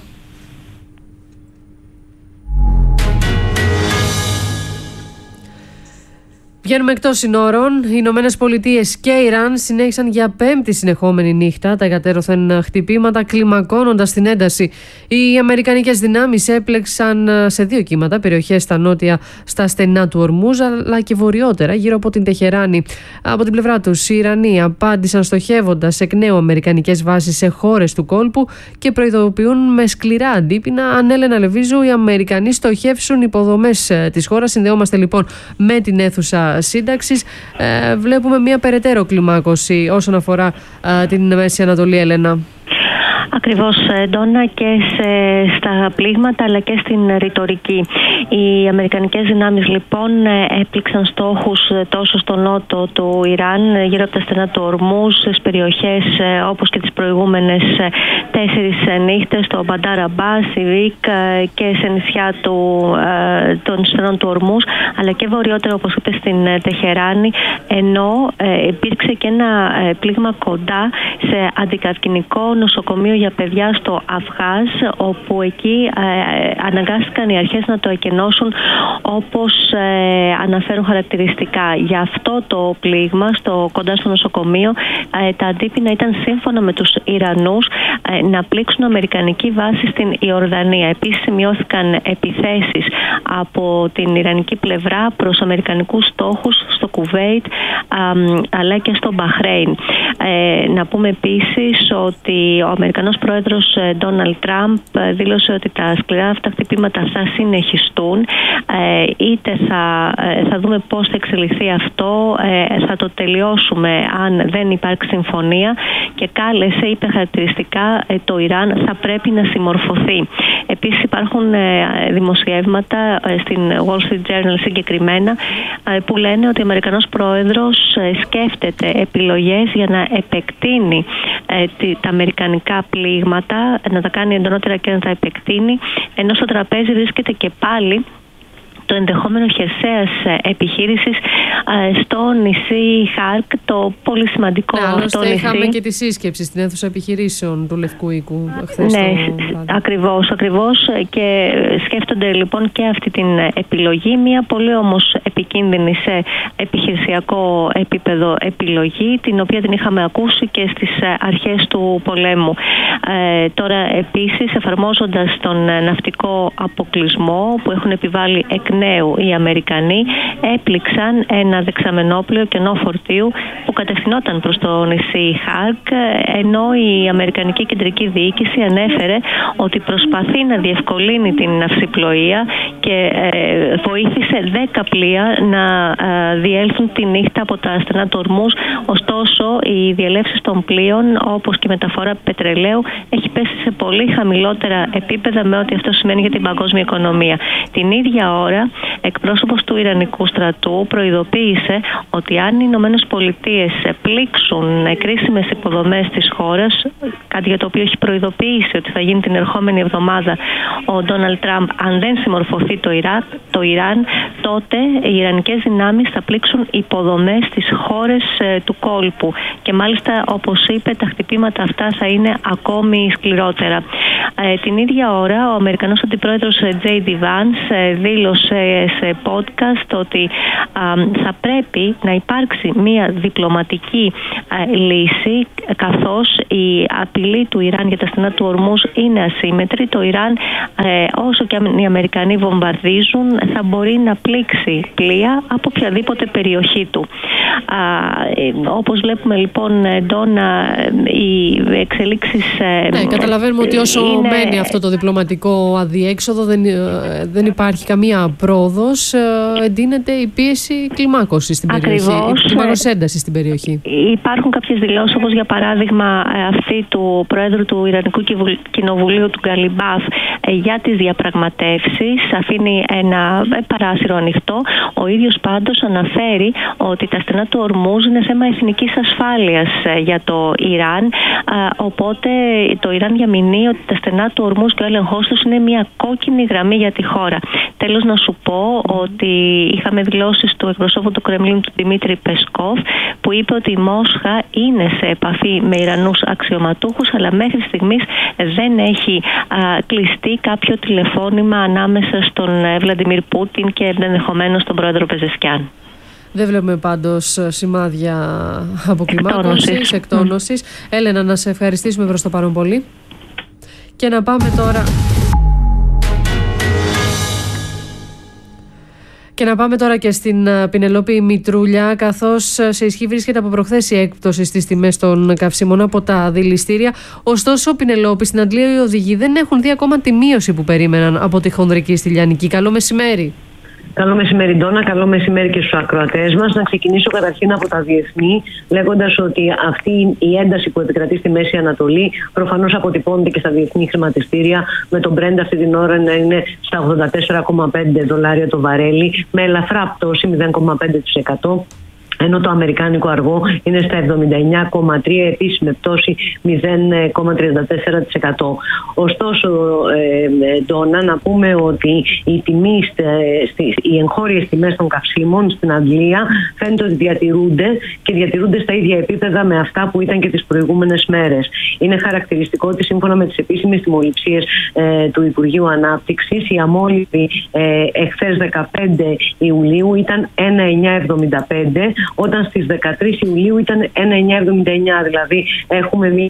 Βγαίνουμε εκτός συνόρων. Οι Ηνωμένες Πολιτείες και Ιράν συνέχισαν για πέμπτη συνεχόμενη νύχτα τα εκατέρωθεν χτυπήματα, κλιμακώνοντας την ένταση. Οι αμερικανικές δυνάμεις έπλεξαν σε δύο κύματα περιοχές στα νότια στα στενά του Ορμούζ, αλλά και βορειότερα γύρω από την Τεχεράνη. Από την πλευρά τους, οι Ιρανοί απάντησαν στοχεύοντας εκ νέου αμερικανικές βάσεις σε χώρες του κόλπου και προειδοποιούν με σκληρά αντίπεινα αν Έλενα Λεβίζου οι Αμερικανοί στοχεύσουν υποδομές της χώρας. Συνδεόμαστε λοιπόν με την αίθουσα σύνταξης. Ε, βλέπουμε μια περαιτέρω κλιμάκωση όσον αφορά ε, την Μέση Ανατολή, Έλενα. Ακριβώς, Ντόνα, και σε, στα πλήγματα αλλά και στην ρητορική. Οι αμερικανικές δυνάμεις λοιπόν έπληξαν στόχους τόσο στο νότο του Ιράν, γύρω από τα στενά του Ορμούζ, στις περιοχές όπως και τις προηγούμενες τέσσερις νύχτες, στο Μπαντάρ Αμπάς, Ιρίκ και σε νησιά του, των στενών του Ορμούζ, αλλά και βορειότερα όπως είπε στην Τεχεράνη, ενώ υπήρξε και ένα πλήγμα κοντά σε αντικαρκυνικό νοσοκομείο για παιδιά στο Αφγάζ, όπου εκεί ε, αναγκάστηκαν οι αρχές να το εκενώσουν όπως ε, αναφέρουν χαρακτηριστικά. Για αυτό το πλήγμα στο, κοντά στο νοσοκομείο ε, τα αντίπεινα ήταν σύμφωνα με τους Ιρανούς ε, να πλήξουν αμερικανική βάση στην Ιορδανία. Επίσης σημειώθηκαν επιθέσεις από την ιρανική πλευρά προς αμερικανικούς στόχους στο Κουβέιτ ε, αλλά και στο Μπαχρέιν. Ε, να πούμε επίσης ότι ο Αμερικανός πρόεδρος Ντόναλντ Τραμπ δήλωσε ότι τα σκληρά αυτά χτυπήματα θα συνεχιστούν, είτε θα, θα δούμε πώς θα εξελιχθεί αυτό, θα το τελειώσουμε αν δεν υπάρξει συμφωνία, και κάλεσε, είπε χαρακτηριστικά, το Ιράν θα πρέπει να συμμορφωθεί. Επίσης υπάρχουν δημοσιεύματα στην Wall Street Journal συγκεκριμένα που λένε ότι ο Αμερικανός πρόεδρος σκέφτεται επιλογές για να επεκτείνει τα αμερικανικά πλήγματα, να τα κάνει εντονότερα και να τα επεκτείνει, ενώ στο τραπέζι βρίσκεται και πάλι το ενδεχόμενο χερσαίας επιχείρησης στο νησί Χάρκ, το πολύ σημαντικό ναι, αυτό νησί. Είχαμε και τη σύσκεψη στην αίθουσα επιχειρήσεων του Λευκού Οίκου χθες. Ναι, ακριβώς, ακριβώς, και σκέφτονται λοιπόν και αυτή την επιλογή, μια πολύ όμως επικίνδυνη σε επιχειρησιακό επίπεδο επιλογή, την οποία την είχαμε ακούσει και στις αρχές του πολέμου. Ε, τώρα επίσης, εφαρμόζοντας τον ναυτικό αποκλεισμό που έχουν επιβάλει εκ νέου οι Αμερικανοί, έπληξαν ένα δεξαμενόπλαιο κενό φορτίου που κατευθυνόταν προς το νησί Χάρκ, ενώ η Αμερικανική Κεντρική Διοίκηση ανέφερε ότι προσπαθεί να διευκολύνει την ναυσιπλοεία και ε, βοήθησε δέκα πλοία να ε, διέλθουν τη νύχτα από τα στενά του Ορμούζ. Ωστόσο, οι διελεύσεις των πλοίων, όπως και η μεταφορά πετρελαίου, έχει πέσει σε πολύ χαμηλότερα επίπεδα με ό,τι αυτό σημαίνει για την παγκόσμια οικονομία. Την ίδια ώρα, εκπρόσωπος του Ιρανικού στρατού προειδοποίησε ότι αν οι Ηνωμένες Πολιτείες πλήξουν κρίσιμες υποδομές της χώρας, κάτι για το οποίο έχει προειδοποιήσει ότι θα γίνει την ερχόμενη εβδομάδα ο Ντόναλντ Τραμπ, αν δεν συμμορφωθεί το, Ιράκ, το Ιράν, τότε οι Ιρανικές δυνάμεις θα πλήξουν υποδομές στις χώρες ε, του κόλπου. Και μάλιστα, όπως είπε, τα χτυπήματα αυτά θα είναι ακόμη σκληρότερα. Ε, την ίδια ώρα ο Αμερικανός Αντιπρόεδρος τζέι ντι Vance ε, δήλωσε σε podcast ότι ε, θα πρέπει να υπάρξει μια διπλωματική ε, λύση, καθώς η απειλή του Ιράν για τα στενά του Ορμούζ είναι ασύμετρη. Το Ιράν, ε, όσο και αν οι Αμερικανοί βομβαρδίζουν, θα μπορεί να πλήξει πλοία από οποιαδήποτε περιοχή του. Α, ε, όπως βλέπουμε λοιπόν, Ντόνα, οι εξελίξεις... Ε, ναι, καταλαβαίνουμε ότι όσο είναι... μένει αυτό το διπλωματικό αδιέξοδο, δεν, δεν υπάρχει καμία πρόοδος, εντείνεται η πίεση κλιμάκωσης στην περιοχή, Ακριβώς, κλιμάκωσης έντασης στην περιοχή. Υπάρχουν κάποιες δηλώσεις, όπως για παράδειγμα αυτή του Προέδρου του Ιρανικού Κοινοβουλίου, του Γκαλιμπάφ, για τις διαπραγματεύσεις. Αφήνει ένα παράθυρο ανοιχτό. Ο ίδιος πάντως αναφέρει ότι τα στενά του Ορμούζ είναι θέμα εθνικής ασφάλειας για το Ιράν, οπότε το Ιράν διαμηνύει ότι τα στενά του Ορμούζ και ο έλεγχός τους είναι μια κόκκινη γραμμή για τη χώρα. Τέλος, να σου πω ότι είχαμε δηλώσεις του εκπροσώπου του Κρεμλίνου, του Δημήτρη Πεσκόφ, που είπε ότι η Μόσχα είναι σε επαφή με Ιρανούς αξιωματούχους, αλλά μέχρι στιγμής δεν έχει α, κλειστεί κάποιο τηλεφώνημα ανάμεσα στον Βλαντιμίρ Πούτιν και ενδεχομένως τον πρόεδρο Πεζεσκιάν. Δεν βλέπουμε πάντως σημάδια αποκλιμάκωσης, εκτόνωσης. Mm. Έλενα, να σε ευχαριστήσουμε προς το παρόν πολύ. Και να πάμε τώρα... Και να πάμε τώρα και στην Πινελόπη Μητρούλια, καθώς σε ισχύ βρίσκεται από προχθές η έκπτωση στις τιμές των καυσίμων από τα δηληστήρια. Ωστόσο, Πινελόπη, στην Αντλία οι οδηγοί δεν έχουν δει ακόμα τη μείωση που περίμεναν από τη χονδρική στη Λιανική. Καλό μεσημέρι. Καλό μεσημέρι, Ντόνα. Καλό μεσημέρι και στους ακροατές μας. Να ξεκινήσω καταρχήν από τα διεθνή, λέγοντας ότι αυτή η ένταση που επικρατεί στη Μέση Ανατολή προφανώς αποτυπώνεται και στα διεθνή χρηματιστήρια, με τον Brent αυτή την ώρα να είναι στα ογδόντα τέσσερα κόμμα πέντε δολάρια το βαρέλι, με ελαφρά πτώση μηδέν κόμμα πέντε τοις εκατό. Ενώ το αμερικάνικο αργό είναι στα εβδομήντα εννιά κόμμα τρία, επίσης με πτώση μηδέν κόμμα τριάντα τέσσερα τοις εκατό. Ωστόσο, ε, Ντόνα, να πούμε ότι οι, τιμές, οι εγχώριες τιμές των καυσίμων στην Αγγλία φαίνεται ότι διατηρούνται και διατηρούνται στα ίδια επίπεδα με αυτά που ήταν και τις προηγούμενες μέρες. Είναι χαρακτηριστικό ότι σύμφωνα με τις επίσημες τιμοληψίες ε, του Υπουργείου Ανάπτυξης, η αμόλυβη ε, εχθές δεκαπέντε Ιουλίου ήταν ένα κόμμα εννιά εβδομήντα πέντε, όταν στις δεκατρείς Ιουλίου ήταν ένα κόμμα εννιά εβδομήντα εννιά, δηλαδή έχουμε μια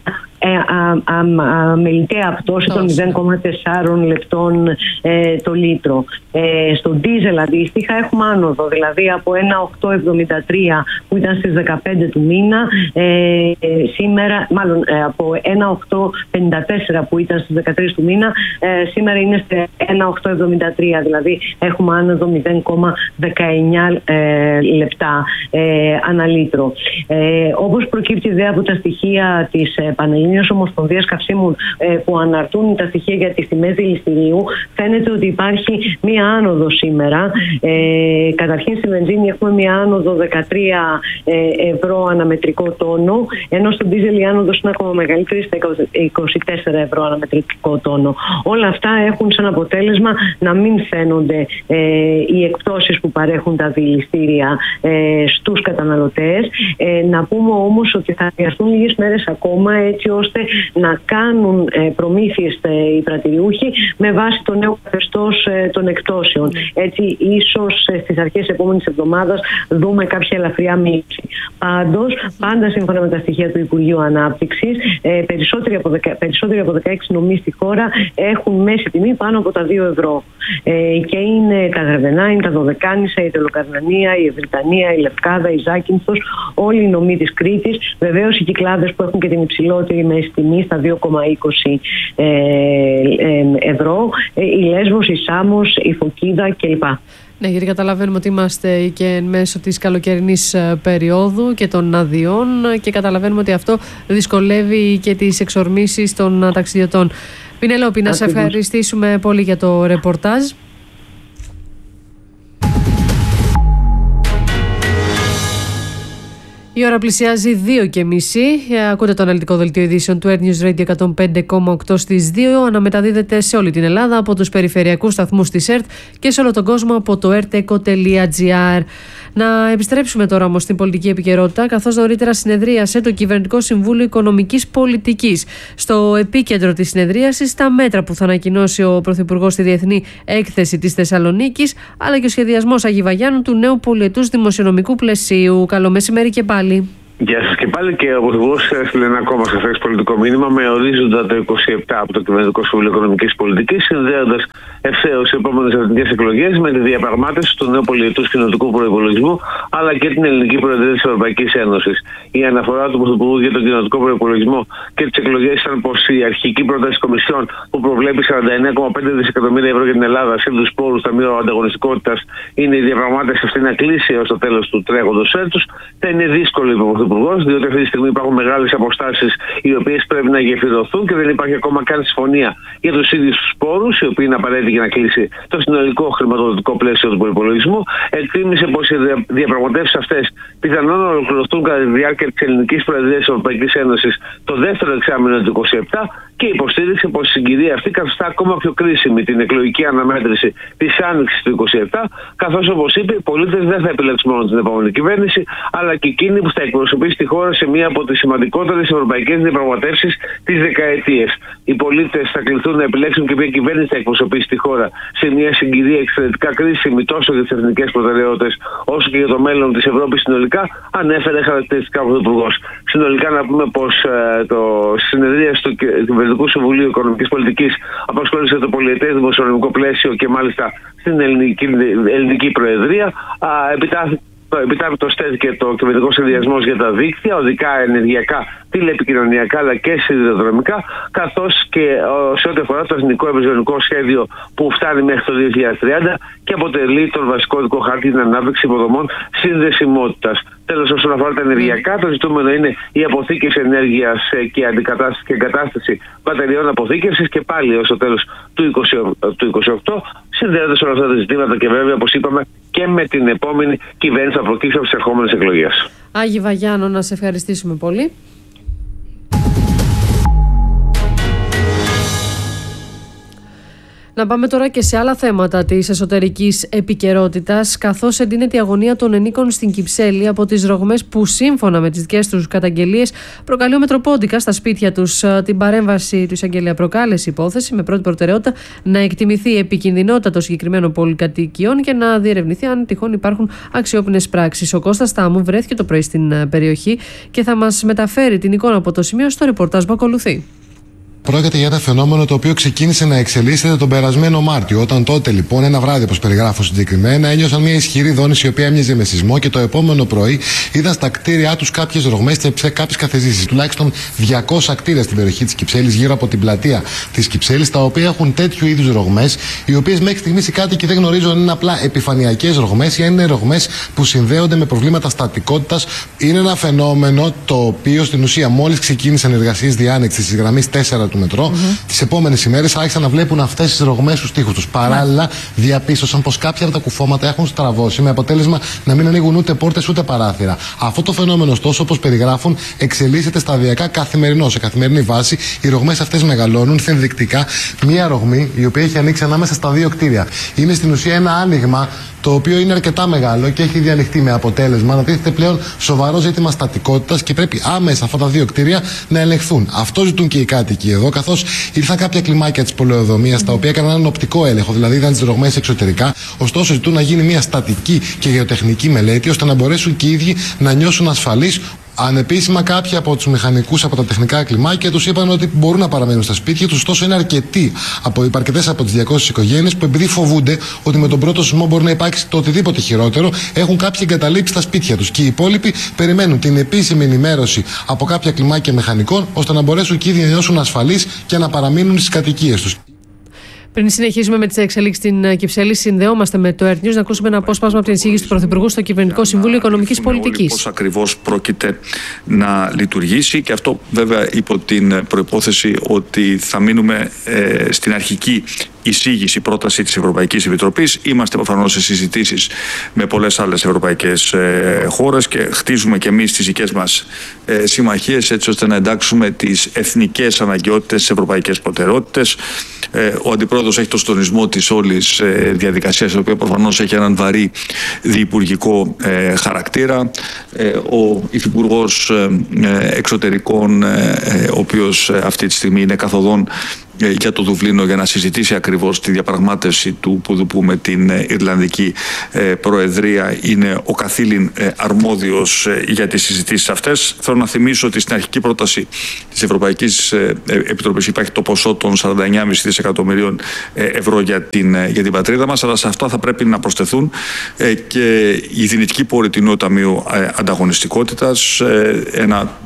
αμεληταία πτώση των μηδέν κόμμα τέσσερα λεπτών ε, το λίτρο. Ε, στο ντίζελ αντίστοιχα έχουμε άνοδο, δηλαδή από ένα κόμμα οκτώ εβδομήντα τρία που ήταν στις δεκαπέντε του μήνα, ε, σήμερα, μάλλον ε, από ένα κόμμα οκτώ πενήντα τέσσερα που ήταν στις δεκατρείς του μήνα, ε, σήμερα είναι σε ένα κόμμα οκτώ εβδομήντα τρία, δηλαδή έχουμε άνοδο μηδέν κόμμα δεκαεννιά ε, λεπτά ε, ανά λίτρο. Ε, όπως προκύπτει δε από τα στοιχεία της ε, Πανελλήνιας Ομοσπονδίας Καυσίμων ε, που αναρτούν τα στοιχεία για τις τιμές δηληστηρίου, φαίνεται ότι υπάρχει μία άνοδο σήμερα. Ε, καταρχήν στη βενζίνη έχουμε μία άνοδο δεκατρία ευρώ αναμετρικό τόνο, ενώ στον ντίζελ η άνοδος είναι ακόμα μεγαλύτερη, στα είκοσι τέσσερα ευρώ αναμετρικό τόνο. Όλα αυτά έχουν σαν αποτέλεσμα να μην φαίνονται ε, οι εκπτώσεις που παρέχουν τα δηληστήρια ε, στους καταναλωτές. Ε, να πούμε όμως ότι θα χρειαστούν λίγες μέρες ακόμα, έτσι ώστε να κάνουν ε, προμήθειες ε, οι πρατηριούχοι με βάση το νέο καθεστώς ε, των εκτόσεων. Έτσι, ίσως ε, στις αρχές της επόμενης εβδομάδας δούμε κάποια ελαφριά μείωση. Πάντως, πάντα σύμφωνα με τα στοιχεία του Υπουργείου Ανάπτυξης, ε, περισσότεροι, από δεκα, περισσότεροι από δεκαέξι νομοί στη χώρα έχουν μέση τιμή πάνω από τα δύο ευρώ. Ε, και είναι τα Γραβενά, είναι τα Δωδεκάνησα, η Τελοκαρνανία, η Ευρυτανία, η Λευκάδα, η Ζάκυνθος, όλοι οι νομοί της Κρήτης. Βεβαίως οι Κυκλάδες που έχουν και την υψηλότερη μέση τιμή στα δύο κόμμα είκοσι ε, ε, ευρώ, ε, η Λέσβος, η Σάμος, η Φωκίδα κλπ. Ναι, γιατί καταλαβαίνουμε ότι είμαστε και εν μέσω της καλοκαιρινής περίοδου και των αδειών και καταλαβαίνουμε ότι αυτό δυσκολεύει και τις εξορμήσεις των ταξιδιωτών. Πινελόπη, να σε ευχαριστήσουμε πολύ για το ρεπορτάζ. Η ώρα πλησιάζει δύο και μισή. Ακούτε το αναλυτικό δελτίο ειδήσεων του Air News Radio εκατόν πέντε κόμμα οκτώ στις δύο. Αναμεταδίδεται σε όλη την Ελλάδα από τους περιφερειακούς σταθμούς της ΕΡΤ και σε όλο τον κόσμο από το ερτεκο τελεία τζι άρ. Να επιστρέψουμε τώρα όμως στην πολιτική επικαιρότητα, καθώς νωρίτερα συνεδρίασε το Κυβερνητικό Συμβούλιο Οικονομικής Πολιτικής. Στο επίκεντρο της συνεδρίασης, τα μέτρα που θα ανακοινώσει ο Πρωθυπουργός στη Διεθνή Έκθεση της Θεσσαλονίκης, αλλά και ο σχεδιασμός Αγιβαγιάννου του νέου πολιετούς δημοσιονομικού πλαισίου. Καλό μεσημέρι και πάλι. Γεια σας και πάλι. Και ο Πρωθυπουργός έστειλε ένα ακόμα σαφές πολιτικό μήνυμα με ορίζοντα το είκοσι επτά από το Κυβερνητικό Συμβούλιο Οικονομικής Πολιτικής, συνδέοντας ευθέως οι επόμενες εθνικές εκλογές με τη διαπραγμάτευση του νέου πολιετούς κοινοτικού προϋπολογισμού αλλά και την ελληνική προεδρία της Ευρωπαϊκής Ένωσης. Η αναφορά του Πρωθυπουργού για τον κοινοτικό προϋπολογισμό και τις εκλογές ήταν πως η αρχική πρόταση της Κομισιόν, που προβλέπει σαράντα εννέα κόμμα πέντε δισεκατομμύρια ευρώ για την Ελλάδα σε τους πόρους Ταμείου Ανταγωνιστικότητας, είναι η διαπραγμάτευση αυτή να κλείσει έως το τέλος του τρέχοντος έτους. Θα είναι δύσκολο, είπε ο Πρωθυπουργός, διότι αυτή τη στιγμή υπάρχουν μεγάλες αποστάσεις οι οποίες πρέπει να γεφυρωθούν και δεν υπάρχει ακόμα καν συμφωνία για τους ίδιους τους πόρους, οι οποίοι είναι απαραίτητοι για να κλείσει το συνολικό χρηματοδοτικό πλαίσιο του προϋπολογισμού. Εκτίμησε πως οι διαπραγματεύσεις αυτές πιθανόν να ολοκληρωθούν κατά τη διάρκεια της ελληνικής προεδρίας της Ευρωπαϊκής Ένωσης το δεύτερο εξάμηνο του είκοσι επτά και υποστήριξε πως η συγκυρία αυτή καθιστά ακόμα πιο κρίσιμη την εκλογική αναμέτρηση της άνοιξης του είκοσι επτά, καθώς, όπως είπε, οι πολίτες δεν θα επιλέξουν μόνο την επόμενη κυβέρνηση, αλλά και εκείνη που θα εκπροσωπήσει τη χώρα σε μία από τις σημαντικότερες ευρωπαϊκές διαπραγματεύσεις της δεκαετίας. Οι πολίτες θα κληθούν να επιλέξουν και ποια κυβέρνηση θα εκπροσωπήσει τη χώρα σε μια συγκυρία εξαιρετικά κρίσιμη τόσο για τις εθνικές προτεραιότητες όσο και για το μέλλον της Ευρώπης συνολικά, ανέφερε χαρακτηριστικά ο Πρωθυπουργός. Συνολικά, να πούμε πως ε, το συνεδρία του Κυβερνητικού Συμβουλίου Οικονομικής Πολιτικής απασχόλησε το πολιετές δημοσιονομικό πλαίσιο και μάλιστα στην ελληνική, ελληνική προεδρία. Α, επιτάθηκε Επιτάπητο στέθηκε το κυβερνητικό σχεδιασμό για τα δίκτυα, οδικά, ενεργειακά, τηλεπικοινωνιακά αλλά και σιδηροδρομικά, καθώς και σε ό,τι αφορά το εθνικό ευρυζωνικό σχέδιο που φτάνει μέχρι το δύο χιλιάδες τριάντα και αποτελεί τον βασικό οδικό χάρτη στην ανάπτυξη υποδομών συνδεσιμότητας. Τέλος, όσον αφορά τα ενεργειακά, το ζητούμενο είναι η αποθήκευση ενέργειας και αντικατάσταση και εγκατάσταση μπαταριών αποθήκευσης και πάλι ως το τέλος του είκοσι οκτώ, συνδέοντας όλα αυτά τα ζητήματα και βέβαια, όπως είπαμε, και με την επόμενη κυβέρνηση θα προκύψει από τις ερχόμενες εκλογές. Αγιβαγιάννου, να σε ευχαριστήσουμε πολύ. Να πάμε τώρα και σε άλλα θέματα της εσωτερικής επικαιρότητας, καθώς εντείνεται η αγωνία των ενίκων στην Κυψέλη από τις ρογμές που, σύμφωνα με τις δικές τους καταγγελίες, προκαλεί ο Μετροπόντικα στα σπίτια τους. Την παρέμβαση του εισαγγελέα προκάλεσε υπόθεση με πρώτη προτεραιότητα να εκτιμηθεί η επικινδυνότητα των συγκεκριμένων πολυκατοικιών και να διερευνηθεί αν τυχόν υπάρχουν αξιόπινες πράξεις. Ο Κώστας Τάμου βρέθηκε το πρωί στην περιοχή και θα μας μεταφέρει την εικόνα από το σημείο στο ρεπορτάζ που ακολουθεί. Πρόκειται για ένα φαινόμενο το οποίο ξεκίνησε να εξελίσσεται τον περασμένο Μάρτιο. Όταν τότε, λοιπόν, ένα βράδυ, όπως περιγράφω συγκεκριμένα, ένιωσαν μια ισχυρή δόνηση η οποία έμοιαζε με σεισμό και το επόμενο πρωί είδαν στα κτίρια τους κάποιες ρογμές και κάποιες καθεζήσεις. Τουλάχιστον διακόσια κτίρια στην περιοχή της Κυψέλης, γύρω από την πλατεία της Κυψέλης, τα οποία έχουν τέτοιου είδους ρογμές, οι οποίες μέχρι στιγμής οι κάτοικοι δεν γνωρίζουν αν είναι απλά επιφανειακές ρογμές ή αν είναι ρογμές που συνδέονται με προβλήματα στατικότητας. Είναι ένα φαινόμενο το οποίο στην ουσία μόλις ξεκίνησαν εργασίες διάνεξης της γραμμής τέσσερα του μετρό, mm-hmm. τις επόμενες ημέρες άρχισαν να βλέπουν αυτές τις ρογμές στους τοίχους τους. Παράλληλα, διαπίστωσαν πως κάποια από τα κουφώματα έχουν στραβώσει, με αποτέλεσμα να μην ανοίγουν ούτε πόρτες ούτε παράθυρα. Αυτό το φαινόμενο, ωστόσο, όπως περιγράφουν, εξελίσσεται σταδιακά καθημερινό. Σε καθημερινή βάση, οι ρογμές αυτές μεγαλώνουν. Ενδεικτικά, μία ρογμή η οποία έχει ανοίξει ανάμεσα στα δύο κτίρια. Είναι στην ουσία ένα άνοιγμα το οποίο είναι αρκετά μεγάλο και έχει διανοιχτεί με αποτέλεσμα να τίθεται πλέον σοβαρό ζήτημα στατικότητας και πρέπει άμεσα αυτά τα δύο κτίρια να ελεγχθούν. Αυτό ζητούν και οι κάτοικοι εδώ, καθώς ήρθαν κάποια κλιμάκια της πολεοδομίας mm. τα οποία έκαναν έναν οπτικό έλεγχο, δηλαδή είδαν τις ρογμές εξωτερικά. Ωστόσο, ζητούν να γίνει μια στατική και γεωτεχνική μελέτη ώστε να μπορέσουν και οι ίδιοι να νιώσουν ασφαλείς. Ανεπίσημα, κάποιοι από τους μηχανικούς από τα τεχνικά κλιμάκια τους είπαν ότι μπορούν να παραμένουν στα σπίτια τους, ωστόσο είναι αρκετοί από, αρκετές από τις διακόσιες οικογένειες που, επειδή φοβούνται ότι με τον πρώτο σεισμό μπορεί να υπάρξει το οτιδήποτε χειρότερο, έχουν κάποιοι εγκαταλείψει στα σπίτια τους. Και οι υπόλοιποι περιμένουν την επίσημη ενημέρωση από κάποια κλιμάκια μηχανικών, ώστε να μπορέσουν και οι ίδιοι να νιώσουν ασφαλείς και να παραμείνουν στις κατοικίες τους. Πριν συνεχίσουμε με τις εξελίξεις στην Κυψέλη, συνδεόμαστε με το Air News να ακούσουμε ένα απόσπασμα από την εισήγηση του Πρωθυπουργού στο Κυβερνητικό Συμβούλιο Οικονομικής Πολιτικής. Πώς ακριβώς πρόκειται να λειτουργήσει, και αυτό βέβαια υπό την προϋπόθεση ότι θα μείνουμε ε, στην αρχική εισήγηση, πρόταση της Ευρωπαϊκής Επιτροπής. Είμαστε προφανώς σε συζητήσεις με πολλές άλλες ευρωπαϊκές ε, χώρες και χτίζουμε και εμείς τις δικές μας ε, συμμαχίες, έτσι ώστε να εντάξουμε τις εθνικές αναγκαιότητες στις ευρωπαϊκές προτεραιότητες. Ε, ο Αντιπρόεδρος έχει το στονισμό της όλης ε, διαδικασίας, η οποία προφανώς έχει έναν βαρύ διυπουργικό ε, χαρακτήρα. Ε, ο Υφυπουργός ε, Εξωτερικών, ε, ο οποίος ε, αυτή τη στιγμή είναι καθοδόν για το Δουβλίνο για να συζητήσει ακριβώς τη διαπραγμάτευση του Πουδουπού με την Ιρλανδική Προεδρία, είναι ο καθήλυν αρμόδιος για τις συζητήσεις αυτές. Θέλω να θυμίσω ότι στην αρχική πρόταση της Ευρωπαϊκής Επιτροπής υπάρχει το ποσό των σαράντα εννέα κόμμα πέντε δισεκατομμυρίων ευρώ για την, για την πατρίδα μας, αλλά σε αυτά θα πρέπει να προσθεθούν και η δυνητική πόρη του Νέου Ταμείου Ανταγωνιστικότητας, ένα